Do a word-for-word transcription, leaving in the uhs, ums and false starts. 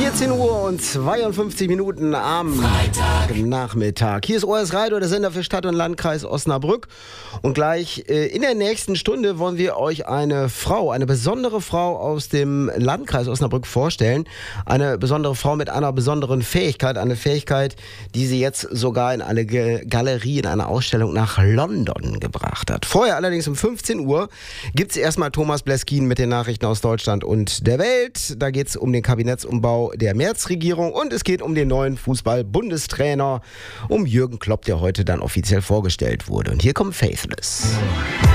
vierzehn Uhr und zweiundfünfzig Minuten am Freitagnachmittag. Hier ist O S Radio, der Sender für Stadt- und Landkreis Osnabrück. Und gleich äh, in der nächsten Stunde wollen wir euch eine Frau, eine besondere Frau aus dem Landkreis Osnabrück vorstellen. Eine besondere Frau mit einer besonderen Fähigkeit. Eine Fähigkeit, die sie jetzt sogar in eine Ge- Galerie, in eine Ausstellung nach London gebracht hat. Vorher allerdings um fünfzehn Uhr gibt es erstmal Thomas Bleskin mit den Nachrichten aus Deutschland und der Welt. Da geht es um den Kabinettsumbau der Merz-Regierung und es geht um den neuen Fußball-Bundestrainer, um Jürgen Klopp, der heute dann offiziell vorgestellt wurde. Und hier kommt Faithless.